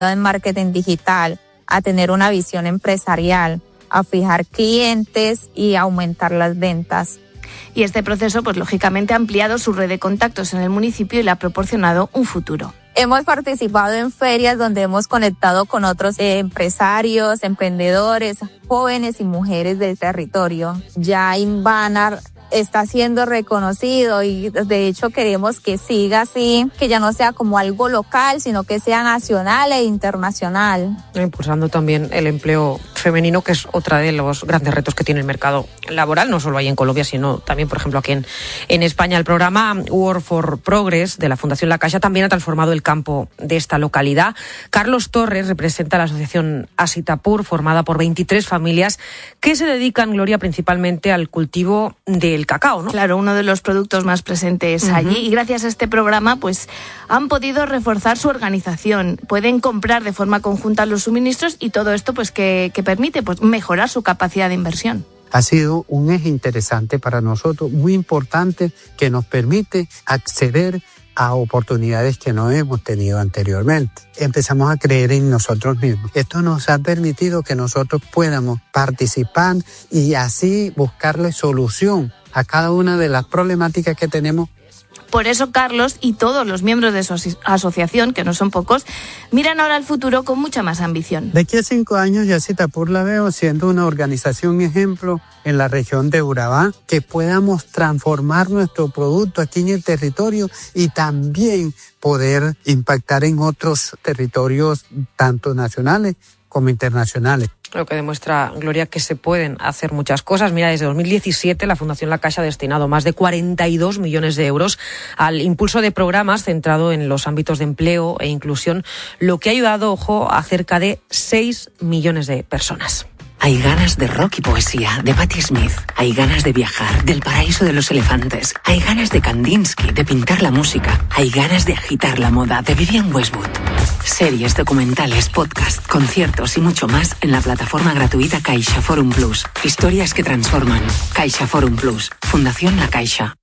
en marketing digital, a tener una visión empresarial, a fijar clientes y aumentar las ventas. Y este proceso, pues lógicamente, ha ampliado su red de contactos en el municipio y le ha proporcionado un futuro. Hemos participado en ferias donde hemos conectado con otros empresarios, emprendedores, jóvenes y mujeres del territorio. Ya Inbanar está siendo reconocido y de hecho queremos que siga así, que ya no sea como algo local, sino que sea nacional e internacional. Impulsando también el empleo femenino, que es otra de los grandes retos que tiene el mercado laboral, no solo ahí en Colombia, sino también, por ejemplo, aquí en España. El programa Work for Progress de la Fundación La Caixa también ha transformado el campo de esta localidad. Carlos Torres representa la asociación Asitapur, formada por 23 familias que se dedican, Gloria, principalmente al cultivo del cacao, ¿no? Claro, uno de los productos más presentes allí. Y gracias a este programa, pues han podido reforzar su organización. Pueden comprar de forma conjunta los suministros y todo esto, pues que permite pues mejorar su capacidad de inversión. Ha sido un eje interesante para nosotros, muy importante, que nos permite acceder a oportunidades que no hemos tenido anteriormente. Empezamos a creer en nosotros mismos. Esto nos ha permitido que nosotros podamos participar y así buscarle solución a cada una de las problemáticas que tenemos. Por eso Carlos y todos los miembros de su asociación, que no son pocos, miran ahora al futuro con mucha más ambición. De aquí a 5 años ya Asitapur la veo siendo una organización ejemplo en la región de Urabá, que podamos transformar nuestro producto aquí en el territorio y también poder impactar en otros territorios, tanto nacionales como internacionales. Lo que demuestra, Gloria, que se pueden hacer muchas cosas. Mira, desde 2017 la Fundación La Caixa ha destinado más de 42 millones de euros al impulso de programas centrado en los ámbitos de empleo e inclusión, lo que ha ayudado, ojo, a cerca de 6 millones de personas. Hay ganas de rock y poesía, de Patti Smith. Hay ganas de viajar, del paraíso de los elefantes. Hay ganas de Kandinsky, de pintar la música. Hay ganas de agitar la moda, de Vivienne Westwood. Series, documentales, podcast, conciertos y mucho más en la plataforma gratuita Caixa Forum Plus. Historias que transforman. Caixa Forum Plus. Fundación La Caixa.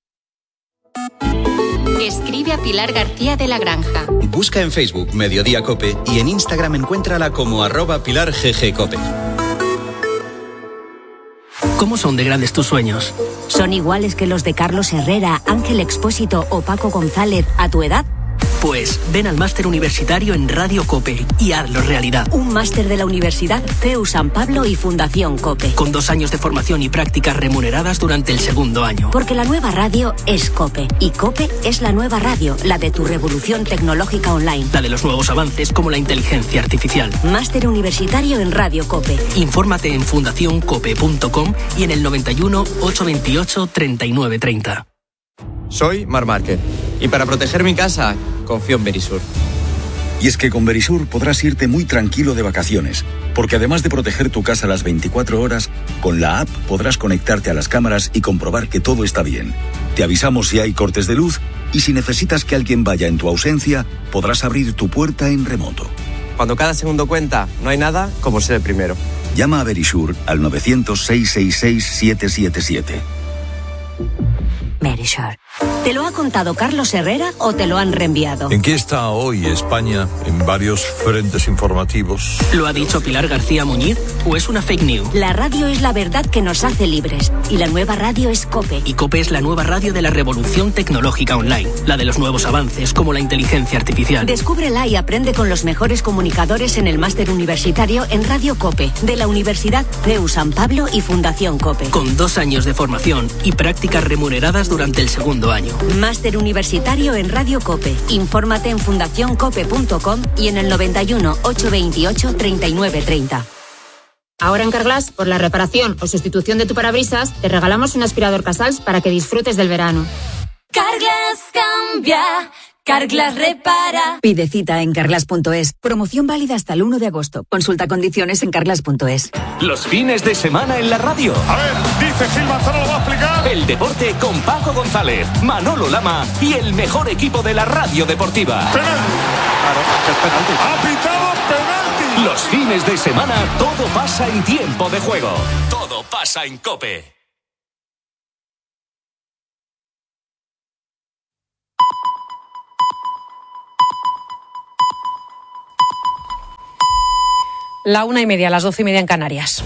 Escribe a Pilar García de la Granja. Busca en Facebook Mediodía Cope y en Instagram encuéntrala como @PilarGGCope. ¿Cómo son de grandes tus sueños? ¿Son iguales que los de Carlos Herrera, Ángel Expósito o Paco González a tu edad? Pues ven al máster universitario en Radio Cope y hazlo realidad. Un máster de la Universidad CEU San Pablo y Fundación Cope. Con 2 años de formación y prácticas remuneradas durante el 2º año. Porque la nueva radio es Cope. Y Cope es la nueva radio, la de tu revolución tecnológica online. La de los nuevos avances como la inteligencia artificial. Máster universitario en Radio Cope. Infórmate en fundacioncope.com y en el 91 828 3930. Soy Marc Márquez y para proteger mi casa confío en Verisur. Y es que con Verisur podrás irte muy tranquilo de vacaciones, porque además de proteger tu casa las 24 horas, con la app podrás conectarte a las cámaras y comprobar que todo está bien. Te avisamos si hay cortes de luz y si necesitas que alguien vaya en tu ausencia, podrás abrir tu puerta en remoto. Cuando cada segundo cuenta, no hay nada como ser el primero. Llama a Verisur al 900-666-777. Verisur. ¿Te lo ha contado Carlos Herrera o te lo han reenviado? ¿En qué está hoy España en varios frentes informativos? ¿Lo ha dicho Pilar García Muñiz o es una fake news? La radio es la verdad que nos hace libres y la nueva radio es COPE. Y COPE es la nueva radio de la revolución tecnológica online, la de los nuevos avances como la inteligencia artificial. Descúbrela y aprende con los mejores comunicadores en el máster universitario en Radio COPE de la Universidad CEU San Pablo y Fundación COPE. Con 2 años de formación y prácticas remuneradas durante el 2º año. Máster universitario en Radio Cope. Infórmate en fundacioncope.com y en el 91 828 3930. Ahora en Carglass, por la reparación o sustitución de tu parabrisas, te regalamos un aspirador Casals para que disfrutes del verano. Carglass cambia, Carglass repara. Pide cita en carglass.es. Promoción válida hasta el 1 de agosto. Consulta condiciones en carglass.es. Los fines de semana en la radio. A ver, dice Gil Manzano, lo va a explicar. El deporte con Paco González, Manolo Lama y el mejor equipo de la radio deportiva. Penalti. Claro, es penalti. Ha pitado penalti. Los fines de semana todo pasa en tiempo de juego. Todo pasa en COPE. La 1:30, las 12:30 en Canarias.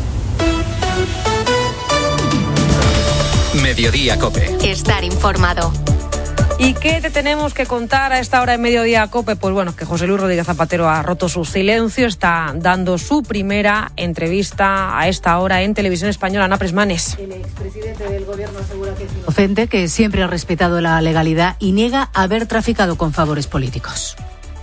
Mediodía COPE. Estar informado. ¿Y qué te tenemos que contar a esta hora en Mediodía COPE? Pues bueno, que José Luis Rodríguez Zapatero ha roto su silencio, está dando su primera entrevista a esta hora en Televisión Española. Ana Presmanes. El expresidente del gobierno asegura que es inocente, que siempre ha respetado la legalidad y niega haber traficado con favores políticos.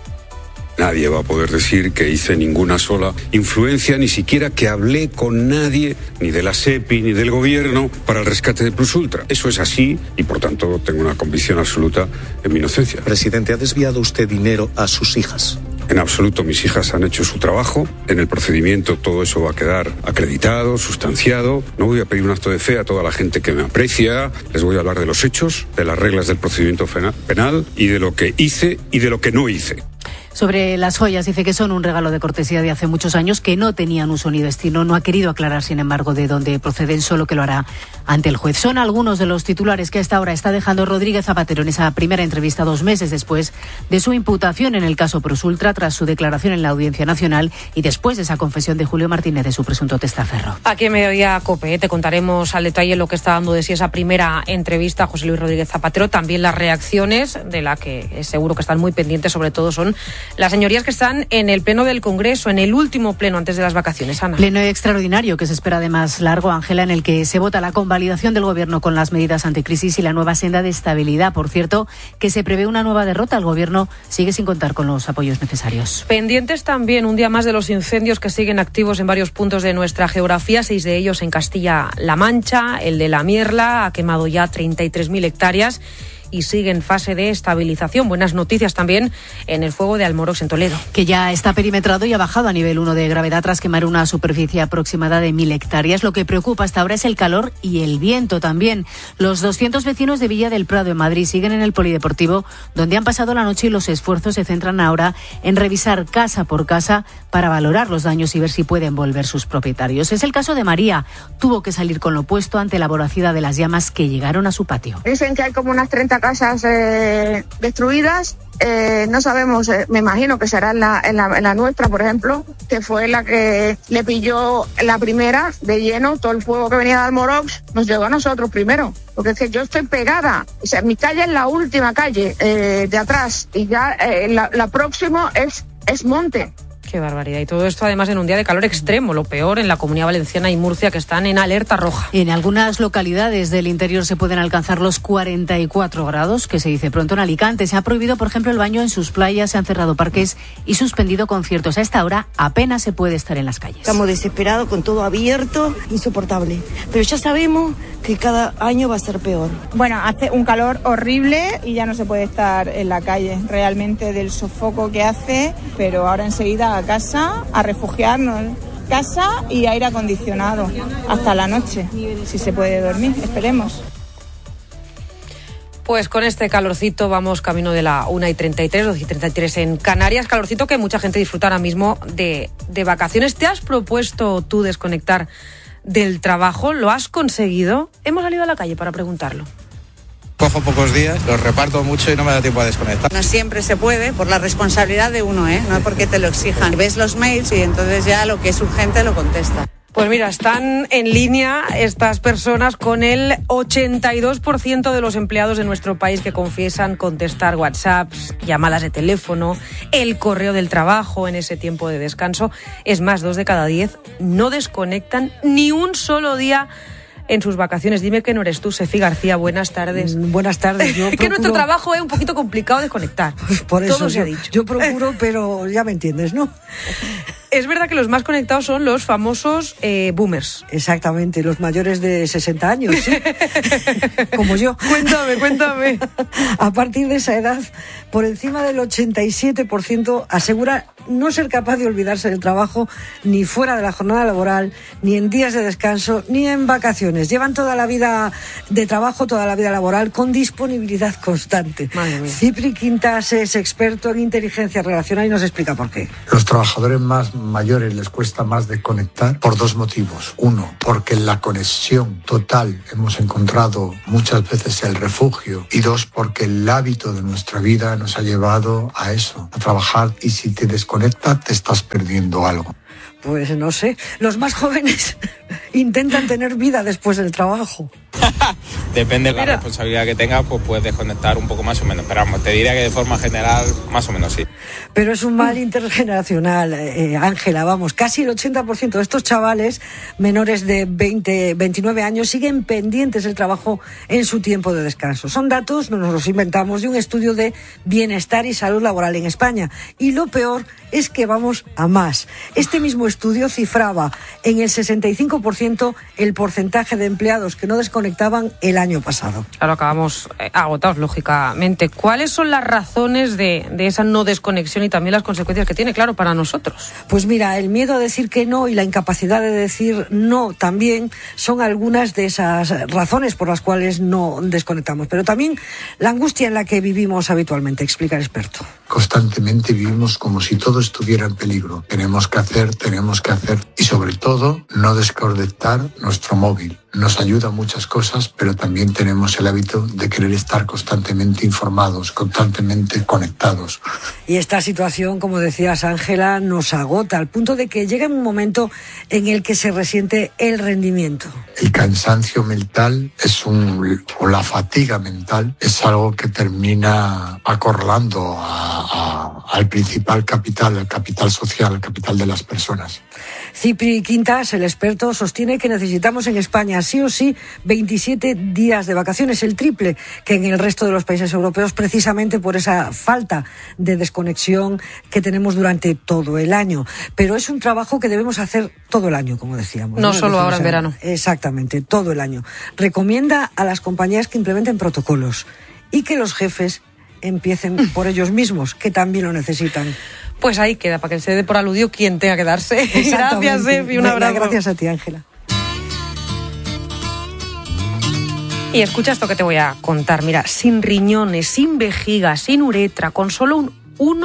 Nadie va a poder decir que hice ninguna sola influencia, ni siquiera que hablé con nadie, ni de la SEPI, ni del gobierno, para el rescate de Plus Ultra. Eso es así y, por tanto, tengo una convicción absoluta en mi inocencia. Presidente, ¿ha desviado usted dinero a sus hijas? En absoluto, mis hijas han hecho su trabajo. En el procedimiento todo eso va a quedar acreditado, sustanciado. No voy a pedir un acto de fe a toda la gente que me aprecia. Les voy a hablar de los hechos, de las reglas del procedimiento penal y de lo que hice y de lo que no hice. Sobre las joyas, dice que son un regalo de cortesía de hace muchos años, que no tenían uso ni destino. No ha querido aclarar, sin embargo, de dónde proceden, solo que lo hará ante el juez. Son algunos de los titulares que a esta hora está dejando Rodríguez Zapatero en esa primera entrevista 2 meses después de su imputación en el caso Plus Ultra, tras su declaración en la Audiencia Nacional y después de esa confesión de Julio Martínez de su presunto testaferro. Aquí en Mediodía COPE te contaremos al detalle lo que está dando de sí esa primera entrevista a José Luis Rodríguez Zapatero. También las reacciones, de la que seguro que están muy pendientes, sobre todo son las señorías que están en el pleno del Congreso, en el último pleno antes de las vacaciones. Ana. Pleno extraordinario que se espera además largo, Ángela, en el que se vota la convalidación del Gobierno con las medidas anticrisis y la nueva senda de estabilidad. Por cierto, que se prevé una nueva derrota. El Gobierno sigue sin contar con los apoyos necesarios. Pendientes también un día más de los incendios que siguen activos en varios puntos de nuestra geografía, 6 de ellos en Castilla-La Mancha. El de La Mierla ha quemado ya 33.000 hectáreas y sigue en fase de estabilización. Buenas noticias también en el fuego de Almorox, en Toledo. Que ya está perimetrado y ha bajado a nivel 1 de gravedad tras quemar una superficie aproximada de 1.000 hectáreas. Lo que preocupa hasta ahora es el calor y el viento también. Los 200 vecinos de Villa del Prado, en Madrid, siguen en el polideportivo, donde han pasado la noche, y los esfuerzos se centran ahora en revisar casa por casa para valorar los daños y ver si pueden volver sus propietarios. Es el caso de María. Tuvo que salir con lo opuesto ante la voracidad de las llamas que llegaron a su patio. Dicen que hay como unas 30 casas destruidas. No sabemos, me imagino que será en la nuestra, por ejemplo, que fue la que le pilló la primera de lleno. Todo el fuego que venía de Almorox nos llegó a nosotros primero, porque es que yo estoy pegada, o sea, mi calle es la última calle de atrás, y ya la próxima es monte. Qué barbaridad. Y todo esto además en un día de calor extremo, lo peor en la Comunidad Valenciana y Murcia, que están en alerta roja. En algunas localidades del interior se pueden alcanzar los 44 grados, que se dice pronto. En Alicante se ha prohibido, por ejemplo, el baño en sus playas, se han cerrado parques y suspendido conciertos. A esta hora apenas se puede estar en las calles. Estamos desesperados con todo abierto, insoportable. Pero ya sabemos que cada año va a ser peor. Bueno, hace un calor horrible y ya no se puede estar en la calle, realmente, del sofoco que hace, pero ahora enseguida a casa, a refugiarnos. Casa y aire acondicionado hasta la noche, si se puede dormir, esperemos. Pues con este calorcito vamos camino de la 1:33, 12:33 en Canarias. Calorcito que mucha gente disfruta ahora mismo de vacaciones. ¿Te has propuesto tú desconectar del trabajo? ¿Lo has conseguido? Hemos salido a la calle para preguntarlo. Cojo pocos días, los reparto mucho y no me da tiempo a desconectar. No siempre se puede, por la responsabilidad de uno, no porque te lo exijan. Ves los mails y entonces ya lo que es urgente lo contesta. Pues mira, están en línea estas personas con el 82% de los empleados de nuestro país que confiesan contestar WhatsApps, llamadas de teléfono, el correo del trabajo en ese tiempo de descanso. Es más, 2 de cada 10 no desconectan ni un solo día en sus vacaciones. Dime que no eres tú, Sefi García. Buenas tardes. Buenas tardes. Yo que nuestro trabajo es un poquito complicado desconectar. Pues por eso todo se ha dicho. Yo procuro, pero ya me entiendes, ¿no? Es verdad que los más conectados son los famosos boomers. Exactamente, los mayores de 60 años, ¿sí? Como yo. Cuéntame. A partir de esa edad, por encima del 87% asegura no ser capaz de olvidarse del trabajo ni fuera de la jornada laboral, ni en días de descanso, ni en vacaciones. Llevan toda la vida de trabajo, toda la vida laboral, con disponibilidad constante. Madre mía. Cipri Quintas es experto en inteligencia relacional y nos explica por qué. Los trabajadores más mayores les cuesta más desconectar por dos motivos. Uno, porque en la conexión total hemos encontrado muchas veces el refugio. Y dos, porque el hábito de nuestra vida nos ha llevado a eso, a trabajar, y si te desconectas te estás perdiendo algo. Pues no sé, los más jóvenes intentan tener vida después del trabajo. Depende de la responsabilidad que tengas, pues puedes desconectar un poco más o menos. Pero vamos, te diría que de forma general, más o menos sí. Pero es un mal intergeneracional, Ángela, vamos, casi el 80% de estos chavales menores de 29 años siguen pendientes del trabajo en su tiempo de descanso. Son datos, no nos los inventamos, de un estudio de bienestar y salud laboral en España. Y lo peor es que vamos a más. Este mismo estudio cifraba en el 65% el porcentaje de empleados que no desconectaban el año pasado. Claro, acabamos agotados, lógicamente. ¿Cuáles son las razones de esa no desconexión y también las consecuencias que tiene, claro, para nosotros? Pues mira, el miedo a decir que no y la incapacidad de decir no también son algunas de esas razones por las cuales no desconectamos. Pero también la angustia en la que vivimos habitualmente, explica el experto. Constantemente vivimos como si todo estuviera en peligro. Tenemos que hacer y sobre todo no desconectar nuestro móvil. Nos ayuda a muchas cosas, pero también tenemos el hábito de querer estar constantemente informados, constantemente conectados. Y esta situación, como decías, Ángela, nos agota al punto de que llega un momento en el que se resiente el rendimiento. El cansancio mental o la fatiga mental es algo que termina acorralando al principal capital, el capital social, el capital de las personas. Cipri Quintas, el experto, sostiene que necesitamos en España sí o sí 27 días de vacaciones, el triple que en el resto de los países europeos, precisamente por esa falta de desconexión que tenemos durante todo el año. Pero es un trabajo que debemos hacer todo el año, como decíamos. No solo ahora en verano. Exactamente, todo el año. Recomienda a las compañías que implementen protocolos y que los jefes empiecen por ellos mismos, que también lo necesitan. Pues ahí queda, para que se dé por aludido quien tenga que darse. Gracias, Efi, un abrazo. Gracias a ti, Ángela. Y escucha esto que te voy a contar. Mira, sin riñones, sin vejiga, sin uretra, con solo un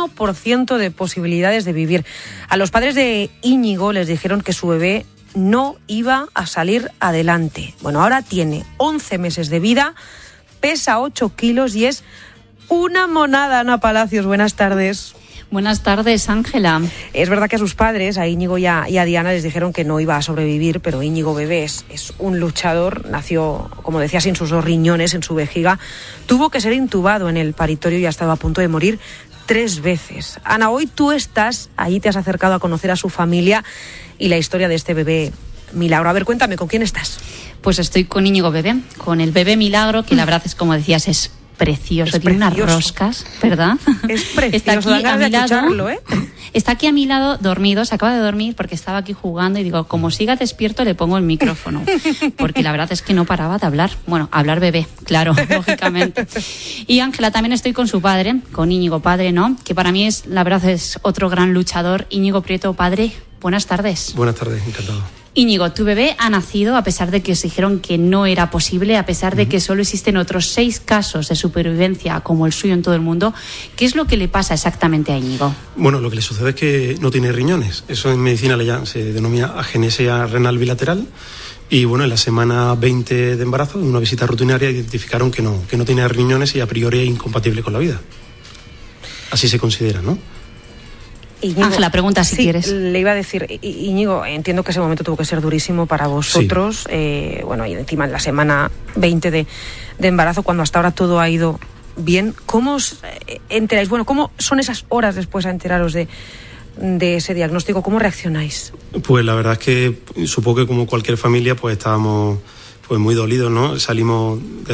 1% de posibilidades de vivir. A los padres de Íñigo les dijeron que su bebé no iba a salir adelante. Bueno, ahora tiene 11 meses de vida, pesa 8 kilos y es una monada. Ana Palacios, buenas tardes. Buenas tardes, Ángela. Es verdad que a sus padres, a Íñigo y a Diana, les dijeron que no iba a sobrevivir, pero Íñigo bebé es un luchador. Nació, como decía, sin sus 2 riñones en su vejiga. Tuvo que ser intubado en el paritorio y ha estado a punto de morir 3 veces. Ana, hoy tú estás ahí, te has acercado a conocer a su familia y la historia de este bebé milagro. A ver, cuéntame, ¿con quién estás? Pues estoy con Íñigo bebé, con el bebé milagro, que la verdad es, como decías, es precioso, tiene unas roscas, ¿verdad? Es precioso, da ganas de escucharlo, ¿eh? Está aquí a mi lado, dormido, se acaba de dormir porque estaba aquí jugando y digo, como siga despierto le pongo el micrófono, porque la verdad es que no paraba de hablar. Bueno, hablar bebé, claro, lógicamente. Y Ángela, también estoy con su padre, con Íñigo padre, ¿no? Que para mí la verdad es otro gran luchador. Íñigo Prieto, padre, buenas tardes. Buenas tardes, encantado. Íñigo, tu bebé ha nacido a pesar de que os dijeron que no era posible, a pesar de que solo existen otros 6 casos de supervivencia como el suyo en todo el mundo. ¿Qué es lo que le pasa exactamente a Íñigo? Bueno, lo que le sucede es que no tiene riñones. Eso en medicina se denomina agenesia renal bilateral. Y bueno, en la semana 20 de embarazo, en una visita rutinaria, identificaron que no tenía riñones y a priori es incompatible con la vida. Así se considera, ¿no? Ángela, pregunta si quieres. Le iba a decir, Íñigo, entiendo que ese momento tuvo que ser durísimo para vosotros. Sí. Bueno, y encima en la semana 20 de embarazo, cuando hasta ahora todo ha ido bien. ¿Cómo os enteráis? Bueno, ¿cómo son esas horas después a enteraros de ese diagnóstico? ¿Cómo reaccionáis? Pues la verdad es que supongo que como cualquier familia pues estábamos pues muy dolidos, ¿no? Salimos de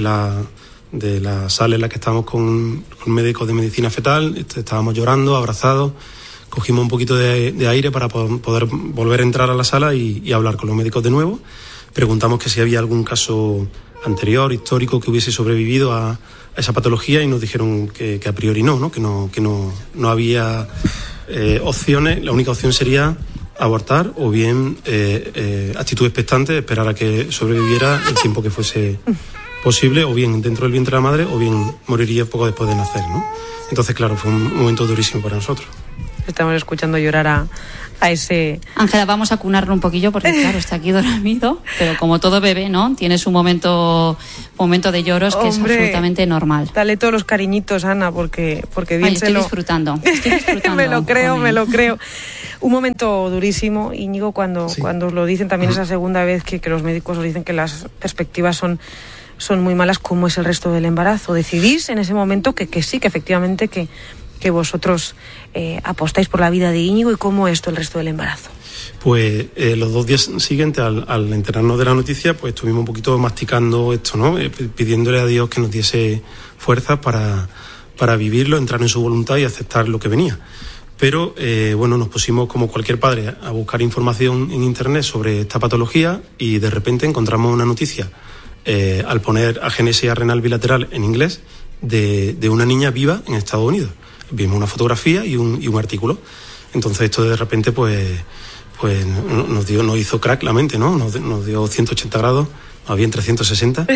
la sala en la que estábamos con médicos de medicina fetal, estábamos llorando, abrazados. Cogimos un poquito de aire para poder volver a entrar a la sala y hablar con los médicos de nuevo. Preguntamos que si había algún caso anterior, histórico, que hubiese sobrevivido a esa patología y nos dijeron que a priori no, que no había opciones. La única opción sería abortar o bien actitud expectante, esperar a que sobreviviera el tiempo que fuese posible, o bien dentro del vientre de la madre o bien moriría poco después de nacer, ¿no? Entonces, claro, fue un momento durísimo para nosotros. Estamos escuchando llorar a a ese... Ángela, vamos a cunarlo un poquillo porque claro, está aquí dormido, pero como todo bebé, ¿no? Tiene su momento de lloros que es absolutamente normal. Dale todos los cariñitos, Ana, porque bien estoy disfrutando. me lo creo. Un momento durísimo, Íñigo, cuando os lo dicen también esa segunda vez que los médicos os dicen que las perspectivas son muy malas. ¿Cómo es el resto del embarazo? ¿Decidís en ese momento que sí, que efectivamente que vosotros apostáis por la vida de Íñigo? ¿Y cómo es el resto del embarazo? Pues los 2 días siguientes al enterarnos de la noticia, pues estuvimos un poquito masticando esto, ¿no? Pidiéndole a Dios que nos diese fuerzas para vivirlo, entrar en su voluntad y aceptar lo que venía. Pero, nos pusimos como cualquier padre a buscar información en internet sobre esta patología y de repente encontramos una noticia al poner agenesia renal bilateral en inglés de una niña viva en Estados Unidos. Vimos una fotografía y un artículo. Entonces esto de repente pues nos hizo crack la mente, ¿no? Nos dio 180 grados, más bien 360.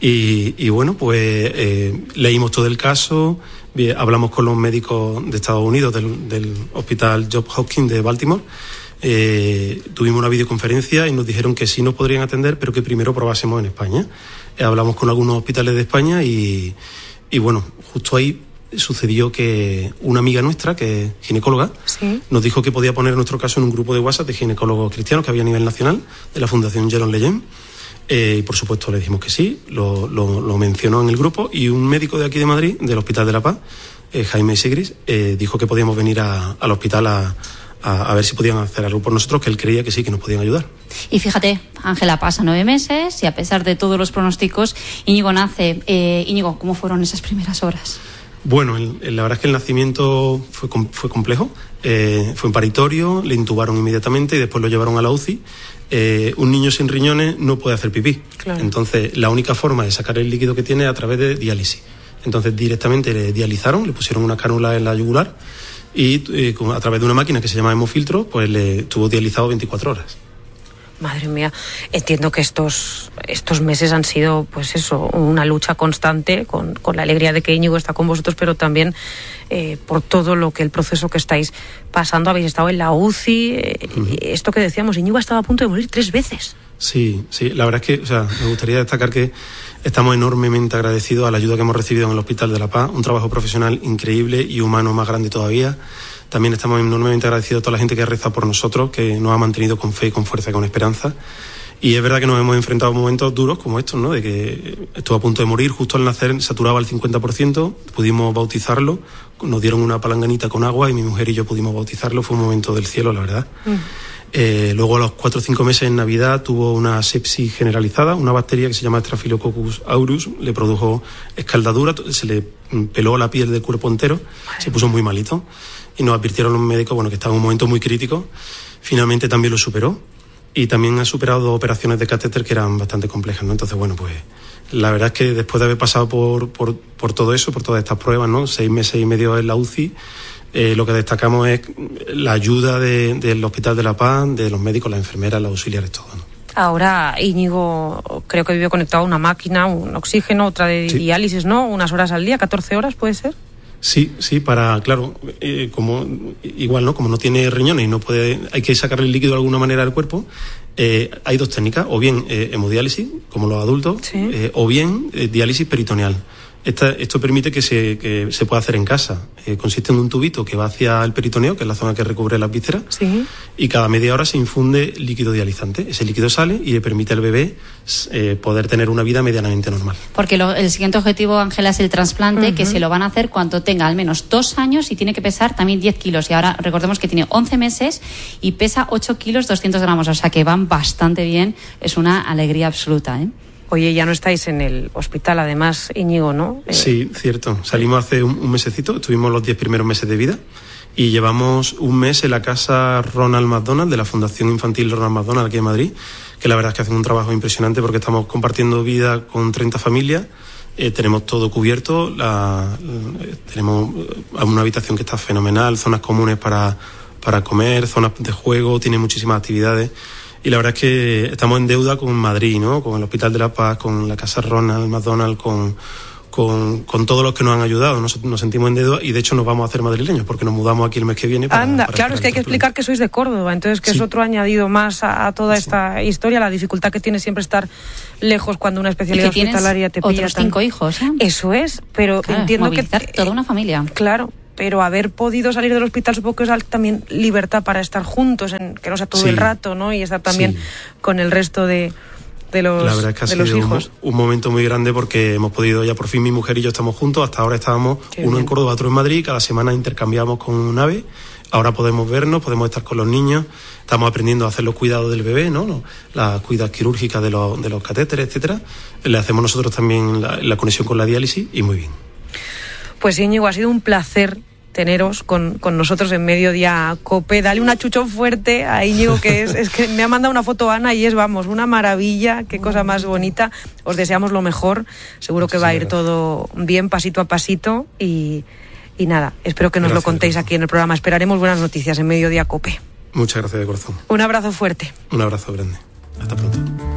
Y bueno, pues leímos todo el caso, hablamos con los médicos de Estados Unidos del Hospital Johns Hopkins de Baltimore. Tuvimos una videoconferencia y nos dijeron que sí nos podrían atender, pero que primero probásemos en España. Hablamos con algunos hospitales de España y bueno, justo ahí sucedió que una amiga nuestra, que es ginecóloga, nos dijo que podía poner nuestro caso en un grupo de WhatsApp de ginecólogos cristianos que había a nivel nacional, de la Fundación Jérôme Lejeune. Y por supuesto le dijimos que sí, lo mencionó en el grupo, y un médico de aquí de Madrid, del Hospital de la Paz, Jaime Sigris, dijo que podíamos venir al hospital a ver si podían hacer algo por nosotros, que él creía que sí, que nos podían ayudar. Y fíjate, Ángela, pasa 9 meses y a pesar de todos los pronósticos, Íñigo nace. Íñigo, ¿cómo fueron esas primeras horas? Bueno, la verdad es que el nacimiento fue complejo. Fue en paritorio, le intubaron inmediatamente y después lo llevaron a la UCI. Un niño sin riñones no puede hacer pipí. Claro. Entonces, la única forma de sacar el líquido que tiene es a través de diálisis. Entonces, directamente le dializaron, le pusieron una cánula en la yugular y a través de una máquina que se llama hemofiltro, pues le estuvo dializado 24 horas. Madre mía, entiendo que estos meses han sido, pues eso, una lucha constante con la alegría de que Íñigo está con vosotros, pero también por todo el proceso que estáis pasando. Habéis estado en la UCI, esto que decíamos, Íñigo ha estado a punto de morir 3 veces. Sí, la verdad es que, me gustaría destacar que estamos enormemente agradecidos a la ayuda que hemos recibido en el Hospital de la Paz, un trabajo profesional increíble y humano más grande todavía. También estamos enormemente agradecidos a toda la gente que ha rezado por nosotros, que nos ha mantenido con fe, con fuerza y con esperanza. Y es verdad que nos hemos enfrentado a momentos duros como estos, ¿no? De que estuvo a punto de morir, justo al nacer saturaba al 50%, pudimos bautizarlo, nos dieron una palanganita con agua y mi mujer y yo pudimos bautizarlo, fue un momento del cielo, la verdad. Luego a los 4 o 5 meses en Navidad tuvo una sepsis generalizada, una bacteria que se llama Staphylococcus aureus, le produjo escaldadura, se le peló la piel del cuerpo entero, se puso muy malito y nos advirtieron los médicos, que estaba en un momento muy crítico. Finalmente también lo superó y también ha superado 2 operaciones de catéter que eran bastante complejas, ¿no? Entonces, pues la verdad es que después de haber pasado por todo eso, por todas estas pruebas, ¿no? 6 meses y medio en la UCI, lo que destacamos es la ayuda del Hospital de la Paz, de los médicos, las enfermeras, los auxiliares, todo, ¿no? Ahora Íñigo creo que vive conectado a una máquina, un oxígeno, otra de diálisis, ¿no? Unas horas al día, 14 horas, ¿puede ser? Sí, como igual, ¿no? Como no tiene riñones y no puede, hay que sacarle el líquido de alguna manera del cuerpo. Hay 2 técnicas, o bien hemodiálisis, como los adultos, o bien diálisis peritoneal. Esto permite que se pueda hacer en casa. Consiste en un tubito que va hacia el peritoneo, que es la zona que recubre las vísceras, y cada media hora se infunde líquido dializante. Ese líquido sale y le permite al bebé poder tener una vida medianamente normal. Porque el siguiente objetivo, Ángela, es el trasplante, que se lo van a hacer cuando tenga al menos 2 años y tiene que pesar también 10 kilos. Y ahora recordemos que tiene 11 meses y pesa 8 kilos 200 gramos, o sea que van bastante bien. Es una alegría absoluta, ¿eh? Oye, ya no estáis en el hospital, además, Íñigo, ¿no? Sí, cierto. Salimos hace un mesecito, estuvimos los 10 primeros meses de vida y llevamos un mes en la casa Ronald McDonald, de la Fundación Infantil Ronald McDonald aquí en Madrid, que la verdad es que hacen un trabajo impresionante porque estamos compartiendo vida con 30 familias, tenemos todo cubierto, tenemos una habitación que está fenomenal, zonas comunes para comer, zonas de juego, tiene muchísimas actividades. Y la verdad es que estamos en deuda con Madrid, ¿no? Con el Hospital de la Paz, con la Casa Ronald McDonald, con con todos los que nos han ayudado. Nos sentimos en deuda y de hecho nos vamos a hacer madrileños porque nos mudamos aquí el mes que viene. Claro, es que hay que explicar que sois de Córdoba, entonces que es otro añadido más a toda esta historia, la dificultad que tiene siempre estar lejos cuando una especialidad hospitalaria te pilla. Otros 5 hijos, ¿eh? Eso es, pero claro, entiendo que toda una familia. Claro, pero haber podido salir del hospital supongo que es también libertad para estar juntos, que no sea todo el rato, ¿no? Y estar también con el resto de los hijos. La verdad es que ha sido un momento muy grande porque hemos podido, ya por fin mi mujer y yo estamos juntos. Hasta ahora estábamos uno en Córdoba, otro en Madrid, cada semana intercambiamos con un AVE. Ahora podemos vernos, podemos estar con los niños, estamos aprendiendo a hacer los cuidados del bebé, ¿no? Las cuidadas quirúrgicas de los catéteres, etcétera. Le hacemos nosotros también la conexión con la diálisis y muy bien. Pues Íñigo, ha sido un placer teneros con nosotros en Mediodía Cope. Dale un achuchón fuerte a Íñigo, que es que me ha mandado una foto Ana y es, vamos, una maravilla, qué cosa más bonita. Os deseamos lo mejor, seguro que va a ir todo bien, pasito a pasito y nada, espero que nos lo contéis aquí en el programa. Esperaremos buenas noticias en Mediodía Cope. Muchas gracias de corazón. Un abrazo fuerte. Un abrazo grande. Hasta pronto.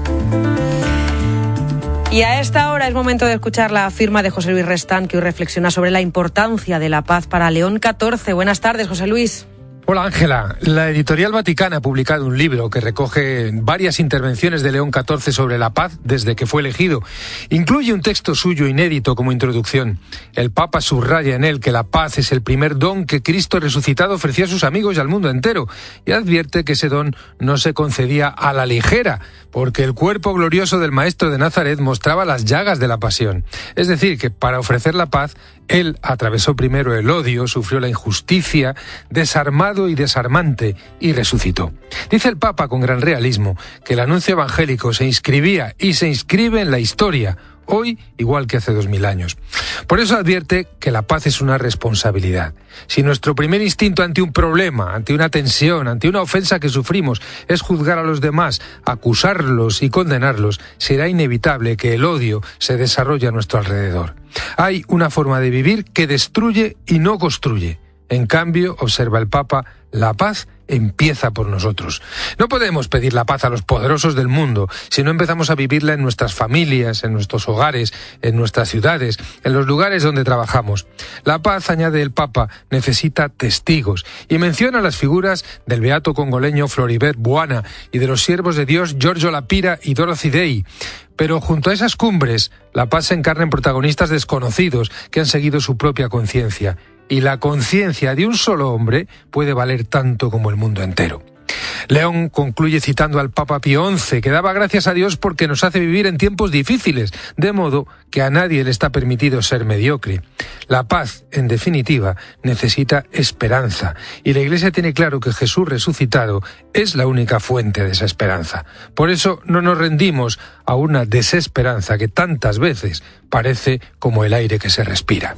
Y a esta hora es momento de escuchar la firma de José Luis Restán, que hoy reflexiona sobre la importancia de la paz para León XIV. Buenas tardes, José Luis. Hola Ángela, la Editorial Vaticana ha publicado un libro que recoge varias intervenciones de León XIV sobre la paz desde que fue elegido. Incluye un texto suyo inédito como introducción. El Papa subraya en él que la paz es el primer don que Cristo resucitado ofreció a sus amigos y al mundo entero, y advierte que ese don no se concedía a la ligera, porque el cuerpo glorioso del Maestro de Nazaret mostraba las llagas de la pasión. Es decir, que para ofrecer la paz, él atravesó primero el odio, sufrió la injusticia, desarmado y desarmante, y resucitó. Dice el Papa con gran realismo que el anuncio evangélico se inscribía y se inscribe en la historia, hoy igual que hace 2000 años. Por eso advierte que la paz es una responsabilidad. Si nuestro primer instinto ante un problema, ante una tensión, ante una ofensa que sufrimos es juzgar a los demás, acusarlos y condenarlos, será inevitable que el odio se desarrolle a nuestro alrededor. Hay una forma de vivir que destruye y no construye. En cambio, observa el Papa, la paz empieza por nosotros. No podemos pedir la paz a los poderosos del mundo si no empezamos a vivirla en nuestras familias, en nuestros hogares, en nuestras ciudades, en los lugares donde trabajamos. La paz, añade el Papa, necesita testigos y menciona las figuras del beato congoleño Floribert Buana y de los siervos de Dios Giorgio Lapira y Dorothy Day. Pero junto a esas cumbres, la paz se encarna en protagonistas desconocidos que han seguido su propia conciencia. Y la conciencia de un solo hombre puede valer tanto como el mundo entero. León concluye citando al Papa Pío XI, que daba gracias a Dios porque nos hace vivir en tiempos difíciles, de modo que a nadie le está permitido ser mediocre. La paz, en definitiva, necesita esperanza, y la Iglesia tiene claro que Jesús resucitado es la única fuente de esa esperanza. Por eso no nos rendimos a una desesperanza que tantas veces parece como el aire que se respira.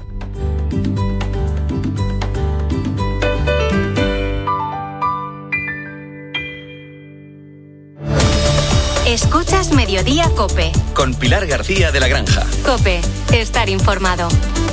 Escuchas Mediodía Cope. Con Pilar García de la Granja. Cope, estar informado.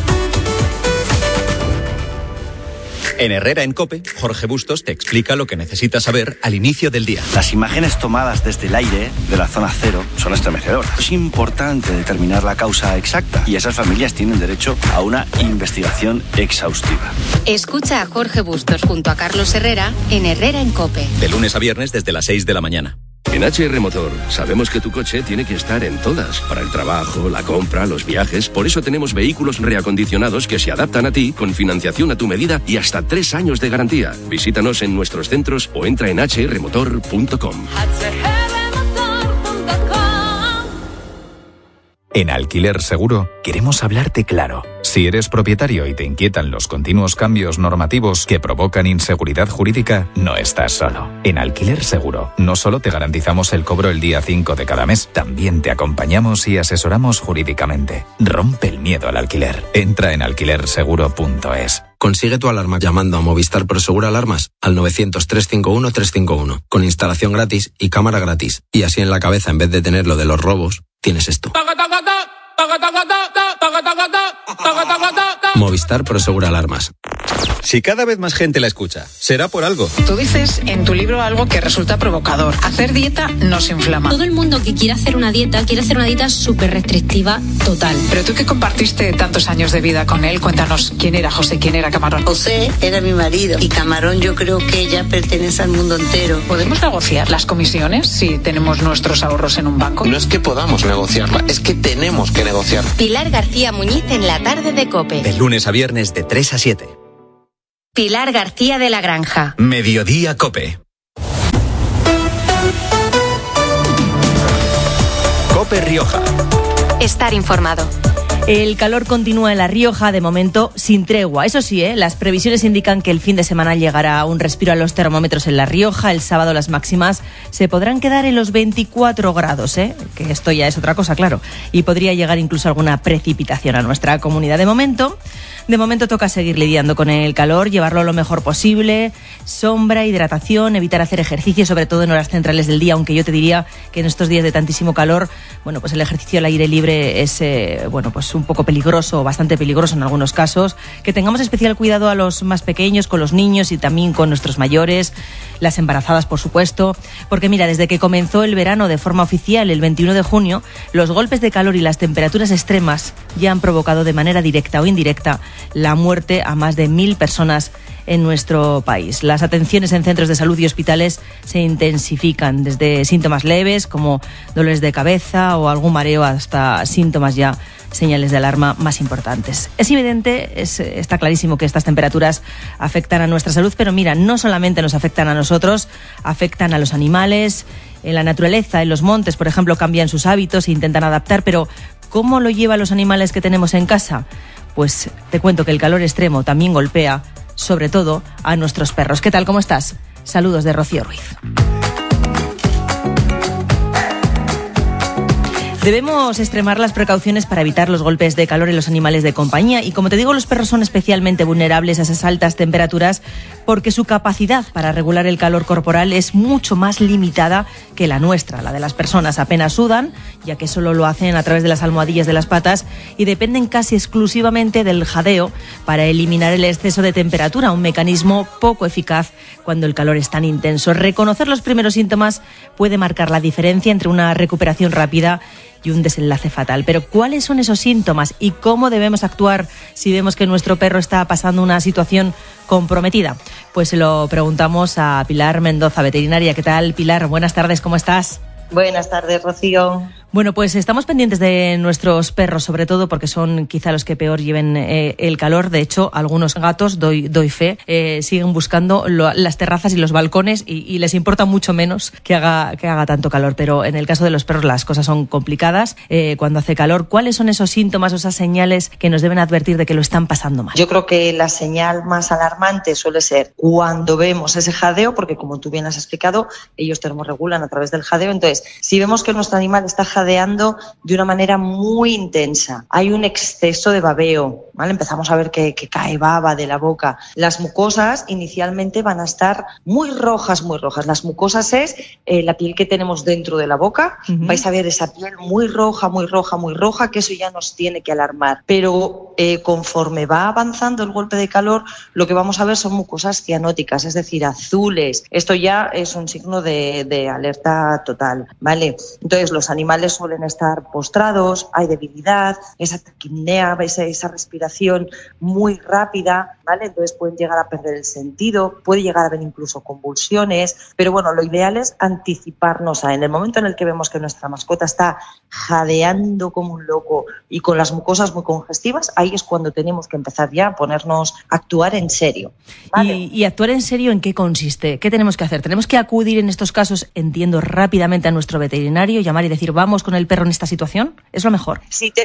En Herrera en Cope, Jorge Bustos te explica lo que necesitas saber al inicio del día. Las imágenes tomadas desde el aire de la zona cero son estremecedoras. Es importante determinar la causa exacta y esas familias tienen derecho a una investigación exhaustiva. Escucha a Jorge Bustos junto a Carlos Herrera en Herrera en Cope. De lunes a viernes desde las 6 de la mañana. En HR Motor sabemos que tu coche tiene que estar en todas, para el trabajo, la compra, los viajes. Por eso tenemos vehículos reacondicionados que se adaptan a ti con financiación a tu medida y hasta 3 años de garantía. Visítanos en nuestros centros o entra en hrmotor.com. En Alquiler Seguro queremos hablarte claro. Si eres propietario y te inquietan los continuos cambios normativos que provocan inseguridad jurídica, no estás solo. En Alquiler Seguro no solo te garantizamos el cobro el día 5 de cada mes, también te acompañamos y asesoramos jurídicamente. Rompe el miedo al alquiler. Entra en alquilerseguro.es. Consigue tu alarma llamando a Movistar Prosegur Alarmas al 900-351-351, con instalación gratis y cámara gratis. Y así en la cabeza, en vez de tener lo de los robos, tienes esto. Movistar Prosegur Alarmas. Si cada vez más gente la escucha, será por algo. Tú dices en tu libro algo que resulta provocador. Hacer dieta nos inflama. Todo el mundo que quiere hacer una dieta súper restrictiva total. Pero tú que compartiste tantos años de vida con él, cuéntanos quién era José, quién era Camarón. José era mi marido y Camarón yo creo que ya pertenece al mundo entero. ¿Podemos negociar las comisiones si tenemos nuestros ahorros en un banco? No es que podamos negociarla, es que tenemos que negociar. Pilar García Muñiz en la tarde de COPE. De lunes a viernes de 3 a 7. Pilar García de la Granja. Mediodía COPE. COPE Rioja. Estar informado. El calor continúa en La Rioja, de momento sin tregua. Eso sí, las previsiones indican que el fin de semana llegará un respiro a los termómetros en La Rioja. El sábado las máximas se podrán quedar en los 24 grados, que esto ya es otra cosa, claro. Y podría llegar incluso alguna precipitación a nuestra comunidad. De momento toca seguir lidiando con el calor, llevarlo lo mejor posible, sombra, hidratación, evitar hacer ejercicio, sobre todo en horas centrales del día, aunque yo te diría que en estos días de tantísimo calor, bueno, pues el ejercicio al aire libre es, pues un poco peligroso, bastante peligroso en algunos casos. Que tengamos especial cuidado a los más pequeños, con los niños y también con nuestros mayores, las embarazadas, por supuesto, porque mira, desde que comenzó el verano de forma oficial, el 21 de junio, los golpes de calor y las temperaturas extremas ya han provocado de manera directa o indirecta la muerte a más de 1.000 personas en nuestro país. Las atenciones en centros de salud y hospitales se intensifican, desde síntomas leves como dolores de cabeza o algún mareo hasta síntomas ya, señales de alarma más importantes. Es evidente, está clarísimo que estas temperaturas afectan a nuestra salud, pero mira, no solamente nos afectan a nosotros, afectan a los animales. En la naturaleza, en los montes, por ejemplo, cambian sus hábitos e intentan adaptar, pero ¿cómo lo llevan los animales que tenemos en casa? Pues te cuento que el calor extremo también golpea, sobre todo, a nuestros perros. ¿Qué tal? ¿Cómo estás? Saludos de Rocío Ruiz. Debemos extremar las precauciones para evitar los golpes de calor en los animales de compañía y, como te digo, los perros son especialmente vulnerables a esas altas temperaturas porque su capacidad para regular el calor corporal es mucho más limitada que la nuestra. La de las personas apenas sudan, ya que solo lo hacen a través de las almohadillas de las patas y dependen casi exclusivamente del jadeo para eliminar el exceso de temperatura, un mecanismo poco eficaz cuando el calor es tan intenso. Reconocer los primeros síntomas puede marcar la diferencia entre una recuperación rápida y un desenlace fatal. Pero ¿cuáles son esos síntomas y cómo debemos actuar si vemos que nuestro perro está pasando una situación comprometida? Pues se lo preguntamos a Pilar Mendoza, veterinaria. ¿Qué tal, Pilar? Buenas tardes, ¿cómo estás? Buenas tardes, Rocío. Bueno, pues estamos pendientes de nuestros perros, sobre todo porque son quizá los que peor lleven el calor. De hecho, algunos gatos, doy fe, siguen buscando las terrazas y los balcones y les importa mucho menos que haga tanto calor. Pero en el caso de los perros las cosas son complicadas cuando hace calor. ¿Cuáles son esos síntomas o esas señales que nos deben advertir de que lo están pasando mal? Yo creo que la señal más alarmante suele ser cuando vemos ese jadeo, porque como tú bien has explicado, ellos termorregulan a través del jadeo. Entonces, si vemos que nuestro animal está jadeando de una manera muy intensa, hay un exceso de babeo, ¿vale? Empezamos a ver que cae baba de la boca. Las mucosas inicialmente van a estar muy rojas, muy rojas. Las mucosas es la piel que tenemos dentro de la boca. Uh-huh. Vais a ver esa piel muy roja, muy roja, muy roja, que eso ya nos tiene que alarmar. Pero conforme va avanzando el golpe de calor, lo que vamos a ver son mucosas cianóticas, es decir, azules. Esto ya es un signo de alerta total, ¿vale? Entonces, los animales suelen estar postrados, hay debilidad, esa taquipnea, esa respiración muy rápida, ¿vale? Entonces pueden llegar a perder el sentido, puede llegar a haber incluso convulsiones, pero bueno, lo ideal es anticiparnos en el momento en el que vemos que nuestra mascota está jadeando como un loco y con las mucosas muy congestivas, ahí es cuando tenemos que empezar ya a ponernos a actuar en serio, ¿vale? ¿Y actuar en serio en qué consiste? ¿Qué tenemos que hacer? ¿Tenemos que acudir en estos casos, entiendo, rápidamente a nuestro veterinario, llamar y decir, vamos con el perro en esta situación? ¿Es lo mejor?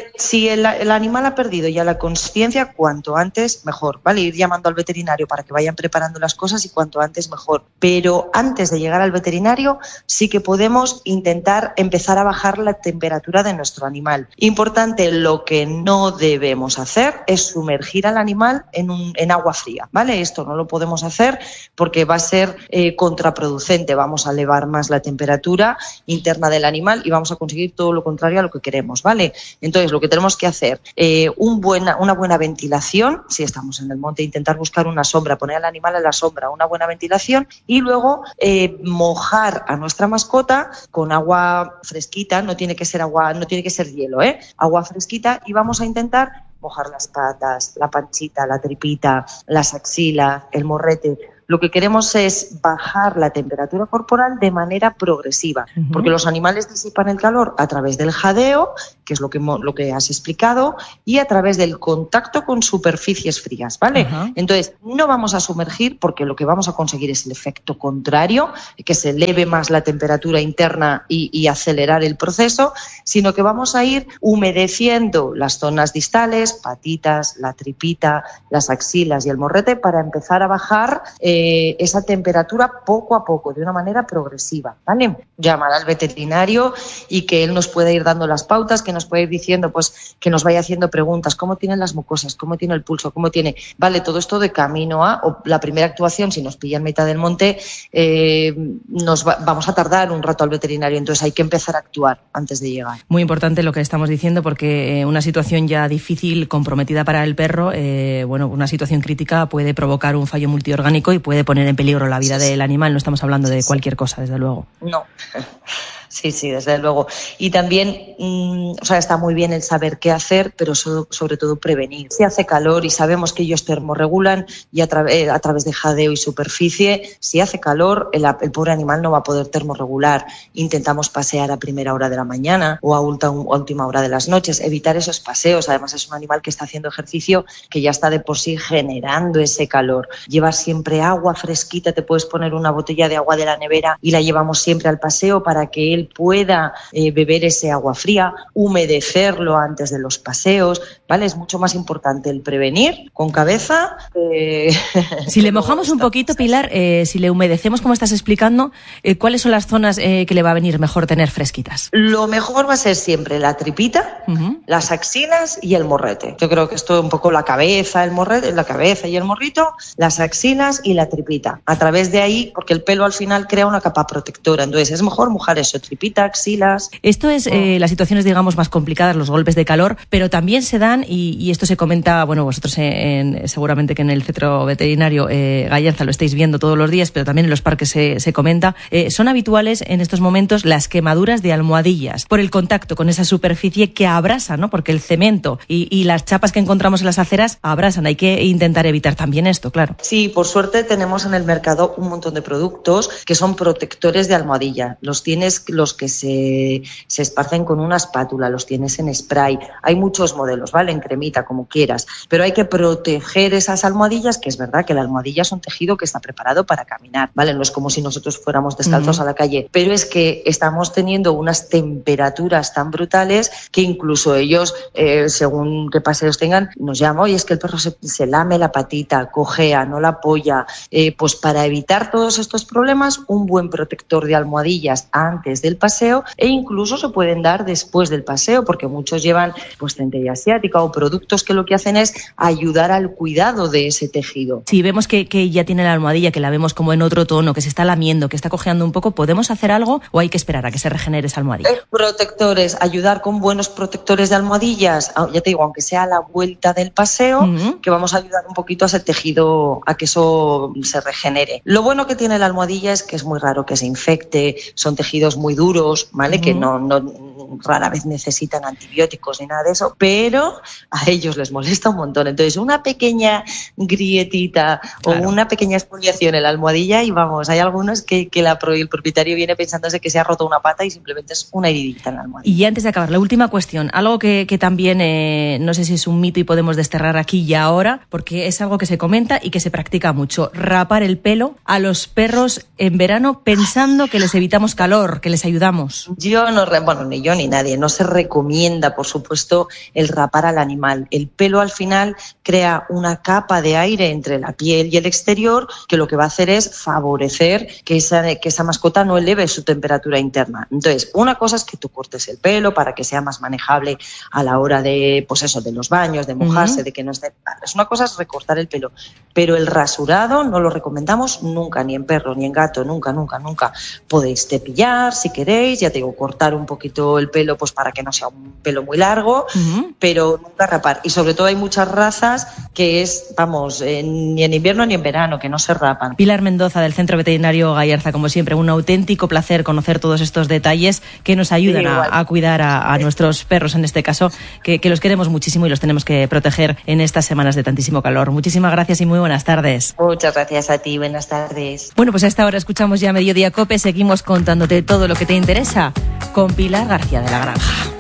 Si el animal ha perdido ya la conciencia, cuanto antes mejor, ¿vale? Ir llamando al veterinario para que vayan preparando las cosas y cuanto antes mejor. Pero antes de llegar al veterinario sí que podemos intentar empezar a bajar la temperatura de nuestro animal. Importante, lo que no debemos hacer es sumergir al animal en agua fría, ¿vale? Esto no lo podemos hacer porque va a ser contraproducente. Vamos a elevar más la temperatura interna del animal y vamos a conseguir todo lo contrario a lo que queremos, ¿vale? Entonces, lo que tenemos que hacer, una buena ventilación, si estamos en el monte, intentar buscar una sombra, poner al animal en la sombra, una buena ventilación, y luego mojar a nuestra mascota con agua fresquita, no tiene que ser hielo, agua fresquita, y vamos a intentar mojar las patas, la panchita, la tripita, las axilas, el morrete. Lo que queremos es bajar la temperatura corporal de manera progresiva, porque los animales disipan el calor a través del jadeo, que es lo que has explicado, y a través del contacto con superficies frías, ¿vale? Entonces, no vamos a sumergir porque lo que vamos a conseguir es el efecto contrario, que se eleve más la temperatura interna y acelerar el proceso, sino que vamos a ir humedeciendo las zonas distales, patitas, la tripita, las axilas y el morrete, para empezar a bajar esa temperatura poco a poco, de una manera progresiva, ¿vale? Llamar al veterinario y que él nos pueda ir dando las pautas, que nos pueda ir diciendo, pues, que nos vaya haciendo preguntas, cómo tienen las mucosas, cómo tiene el pulso, cómo tiene, vale, todo esto de camino a, o la primera actuación, si nos pilla en mitad del monte, vamos a tardar un rato al veterinario, entonces hay que empezar a actuar antes de llegar. Muy importante lo que estamos diciendo, porque una situación ya difícil, comprometida para el perro, una situación crítica puede provocar un fallo multiorgánico y puede poner en peligro la vida del animal. No estamos hablando de cualquier cosa, desde luego. No. Sí, desde luego. Y también, está muy bien el saber qué hacer, pero sobre todo prevenir. Si hace calor y sabemos que ellos termorregulan y a través de jadeo y superficie, si hace calor, el pobre animal no va a poder termorregular. Intentamos pasear a primera hora de la mañana o a última hora de las noches, evitar esos paseos. Además, es un animal que está haciendo ejercicio, que ya está de por sí generando ese calor. Llevar siempre agua fresquita, te puedes poner una botella de agua de la nevera y la llevamos siempre al paseo para que él pueda beber ese agua fría, humedecerlo antes de los paseos, ¿vale? Es mucho más importante el prevenir con cabeza. Si le mojamos un poquito, Pilar, si le humedecemos, como estás explicando, ¿cuáles son las zonas que le va a venir mejor tener fresquitas? Lo mejor va a ser siempre la tripita, las axilas y el morrete. Yo creo que esto es un poco la cabeza, el morrete, la cabeza y el morrito, las axilas y la tripita. A través de ahí, porque el pelo al final crea una capa protectora, entonces es mejor mojar eso, tripita, axilas. Esto es las situaciones, digamos, más complicadas, los golpes de calor, pero también se dan, y esto se comenta, vosotros seguramente que en el centro veterinario Gallarza lo estáis viendo todos los días, pero también en los parques se comenta, son habituales en estos momentos las quemaduras de almohadillas por el contacto con esa superficie que abrasa, ¿no? Porque el cemento y las chapas que encontramos en las aceras abrasan. Hay que intentar evitar también esto, claro. Sí, por suerte tenemos en el mercado un montón de productos que son protectores de almohadilla. Los que se esparcen con una espátula, los tienes en spray. Hay muchos modelos, ¿vale? En cremita, como quieras. Pero hay que proteger esas almohadillas, que es verdad que la almohadilla es un tejido que está preparado para caminar, ¿vale? No es como si nosotros fuéramos descalzos a la calle. Pero es que estamos teniendo unas temperaturas tan brutales que incluso ellos, según qué paseos tengan, nos llaman, oye, es que el perro se lame la patita, cojea, no la apoya. Pues para evitar todos estos problemas, un buen protector de almohadillas antes del paseo, e incluso se pueden dar después del paseo, porque muchos llevan pues centella asiática o productos que lo que hacen es ayudar al cuidado de ese tejido. Si vemos que ya tiene la almohadilla, que la vemos como en otro tono, que se está lamiendo, que está cojeando un poco, ¿podemos hacer algo o hay que esperar a que se regenere esa almohadilla? Protectores, ayudar con buenos protectores de almohadillas, ya te digo, aunque sea a la vuelta del paseo, que vamos a ayudar un poquito a ese tejido, a que eso se regenere. Lo bueno que tiene la almohadilla es que es muy raro que se infecte, son tejidos muy duros, ¿vale? Que no rara vez necesitan antibióticos ni nada de eso, pero a ellos les molesta un montón. Entonces, una pequeña grietita o una pequeña exfoliación en la almohadilla y vamos, hay algunos que el propietario viene pensándose que se ha roto una pata y simplemente es una heridita en la almohadilla. Y antes de acabar, la última cuestión, algo que también no sé si es un mito y podemos desterrar aquí y ahora, porque es algo que se comenta y que se practica mucho, rapar el pelo a los perros en verano pensando que les evitamos calor, que les ayudamos. Yo no ni nadie. No se recomienda, por supuesto, el rapar al animal. El pelo al final crea una capa de aire entre la piel y el exterior que lo que va a hacer es favorecer que esa mascota no eleve su temperatura interna. Entonces, una cosa es que tú cortes el pelo para que sea más manejable a la hora de, pues eso, de los baños, de mojarse, de que no esté... Es una cosa es recortar el pelo, pero el rasurado no lo recomendamos nunca, ni en perro, ni en gato, nunca. Podéis cepillar si queréis, ya te digo, cortar un poquito el pelo pues para que no sea un pelo muy largo, pero nunca rapar. Y sobre todo hay muchas razas que es, vamos, ni en invierno ni en verano, que no se rapan. Pilar Mendoza, del Centro Veterinario Gallarza, como siempre, un auténtico placer conocer todos estos detalles que nos ayudan a cuidar a nuestros perros, en este caso, que los queremos muchísimo y los tenemos que proteger en estas semanas de tantísimo calor. Muchísimas gracias y muy buenas tardes. Muchas gracias a ti, buenas tardes. Bueno, pues a esta hora escuchamos ya Mediodía COPE, seguimos contándote todo lo que te interesa con Pilar García de la Granja.